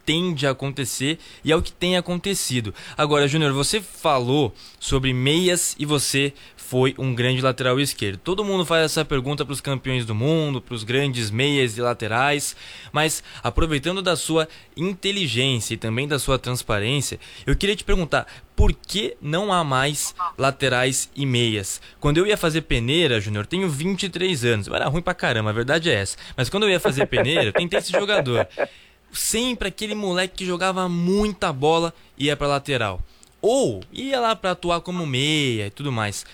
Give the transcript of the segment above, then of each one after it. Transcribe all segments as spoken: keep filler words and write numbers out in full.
tende a acontecer e é o que tem acontecido. Agora, Júnior, você falou sobre meias e você foi um grande lateral esquerdo. Todo mundo faz essa pergunta para os campeões do mundo, para os grandes meias e laterais, mas aproveitando da sua inteligência e também da sua transparência, eu queria te perguntar, por que não há mais laterais e meias? Quando eu ia fazer peneira, Júnior, tenho vinte e três anos, eu era ruim pra caramba, a verdade é essa, mas quando eu ia fazer peneira, eu tentei esse jogador. Sempre aquele moleque que jogava muita bola ia pra lateral. Ou ia lá pra atuar como meia e tudo mais.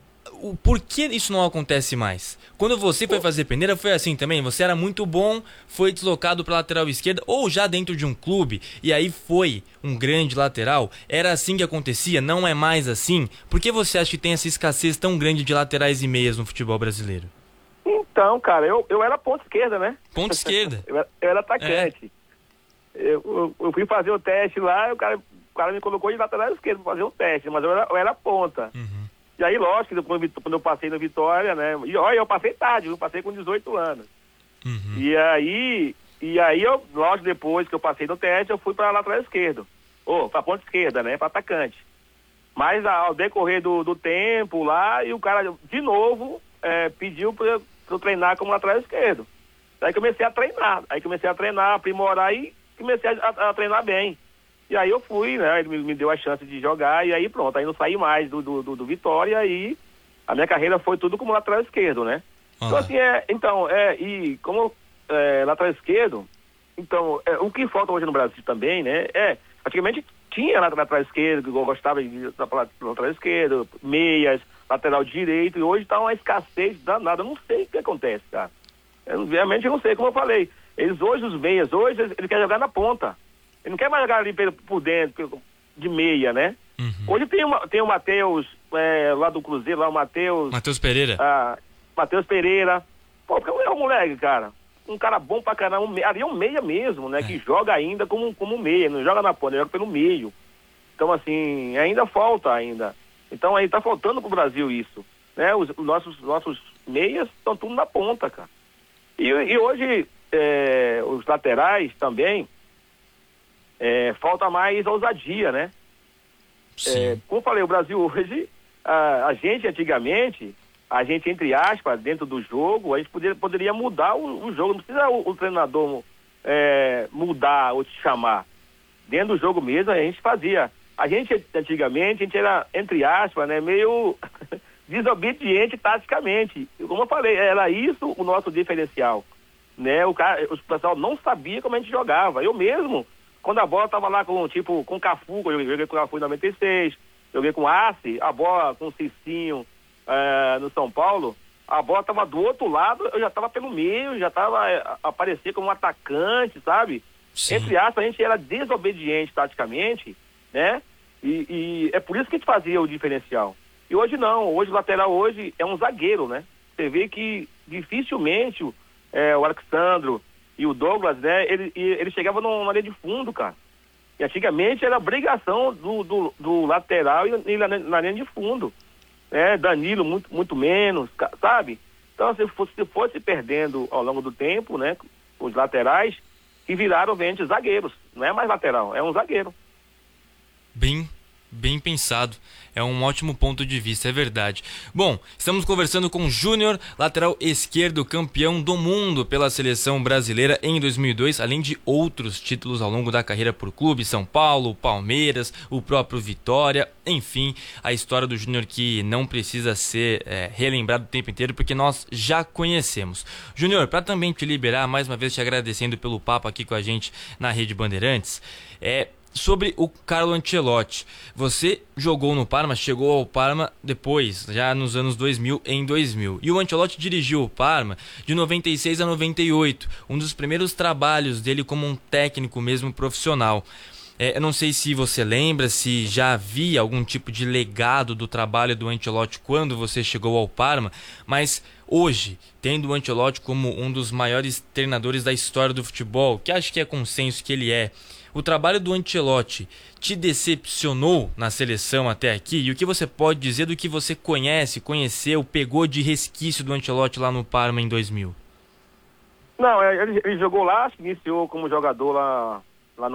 O, por que isso não acontece mais? Quando você foi fazer peneira, foi assim também? Você era muito bom, foi deslocado pra lateral esquerda, ou já dentro de um clube, e aí foi um grande lateral? Era assim que acontecia? Não é mais assim? Por que você acha que tem essa escassez tão grande de laterais e meias no futebol brasileiro? Então, cara, eu, eu era ponta esquerda, né? Ponta esquerda? eu, era, eu era atacante. É. Eu, eu, eu fui fazer o teste lá, o cara, o cara me colocou de lateral esquerdo pra fazer o teste, mas eu era, eu era ponta. Uhum. E aí, lógico, depois, quando eu passei na Vitória, né? E olha, eu passei tarde, eu passei com dezoito anos. Uhum. E aí, e aí eu, lógico, depois que eu passei no teste, eu fui pra lateral esquerdo. Ou pra ponta esquerda, né? Pra atacante. Mas ao decorrer do, do tempo lá, e o cara, de novo, é, pediu pra eu, pra eu treinar como lateral esquerdo. Aí comecei a treinar. Aí comecei a treinar, aprimorar e comecei a, a, a treinar bem. E aí eu fui, né, ele me, me deu a chance de jogar, e aí pronto, aí não saí mais do, do, do, do Vitória, e aí a minha carreira foi tudo como lateral esquerdo, né? Uhum. Então assim, é, então, é, e como é, lateral esquerdo, então, é, o que falta hoje no Brasil também, né, é, antigamente tinha lateral esquerdo, que eu gostava de lateral esquerdo, meias, lateral direito, e hoje tá uma escassez danada, eu não sei o que acontece, cara. Eu, realmente eu não sei, como eu falei, eles hoje, os meias, hoje, eles, eles querem jogar na ponta. Ele não quer mais jogar ali por dentro, de meia, né? Uhum. Hoje tem, uma, tem o Matheus, é, lá do Cruzeiro, lá o Matheus... Matheus Pereira. Ah, Matheus Pereira. Pô, porque é um moleque, cara. Um cara bom pra caramba. Um, ali é um meia mesmo, né? É. Que joga ainda como, como meia. Não joga na ponta, ele joga pelo meio. Então, assim, ainda falta ainda. Então, aí tá faltando pro Brasil isso. Né? Os, os nossos, nossos meias estão tudo na ponta, cara. E, e hoje, é, os laterais também... É, falta mais ousadia, né? É, como eu falei, o Brasil hoje, a, a gente antigamente, a gente, entre aspas, dentro do jogo, a gente poderia, poderia mudar o, o jogo. Não precisa o, o treinador é, mudar ou te chamar. Dentro do jogo mesmo, a gente fazia. A gente, antigamente, a gente era, entre aspas, né, meio desobediente taticamente. Como eu falei, era isso o nosso diferencial. Né? O, cara, o pessoal não sabia como a gente jogava. Eu mesmo... Quando a bola tava lá com, tipo, com o Cafu, eu joguei com o Cafu em noventa e seis, joguei com o Arce, a bola com o Cicinho é, no São Paulo, a bola tava do outro lado, eu já tava pelo meio, já tava é, aparecer como um atacante, sabe? Sim. Entre aspas, a gente era desobediente taticamente, né? E, e é por isso que a gente fazia o diferencial. E hoje não, hoje o lateral hoje é um zagueiro, né? Você vê que dificilmente é, o Alexandro e o Douglas, né, ele, ele chegava numa linha de fundo, cara. E antigamente era obrigação do, do, do lateral e, e na, na linha de fundo. Né? Danilo, muito, muito menos, sabe? Então, se fosse, se fosse perdendo ao longo do tempo, né, os laterais, que viraram, obviamente, zagueiros. Não é mais lateral, é um zagueiro. Bem, bem pensado. É um ótimo ponto de vista, é verdade. Bom, estamos conversando com Júnior, lateral esquerdo, campeão do mundo pela seleção brasileira em dois mil e dois, além de outros títulos ao longo da carreira por clube, São Paulo, Palmeiras, o próprio Vitória, enfim, a história do Júnior que não precisa ser é, relembrada o tempo inteiro, porque nós já conhecemos. Júnior, para também te liberar, mais uma vez te agradecendo pelo papo aqui com a gente na Rede Bandeirantes, é... sobre o Carlo Ancelotti. Você jogou no Parma, chegou ao Parma depois, já nos anos dois mil, em dois mil. E o Ancelotti dirigiu o Parma de noventa e seis a noventa e oito, um dos primeiros trabalhos dele como um técnico mesmo profissional. É, eu não sei se você lembra, se já havia algum tipo de legado do trabalho do Ancelotti quando você chegou ao Parma, mas hoje, tendo o Ancelotti como um dos maiores treinadores da história do futebol, que acho que é consenso que ele é, o trabalho do Ancelotti te decepcionou na seleção até aqui? E o que você pode dizer do que você conhece, conheceu, pegou de resquício do Ancelotti lá no Parma em dois mil? Não, ele, ele jogou lá, iniciou como jogador lá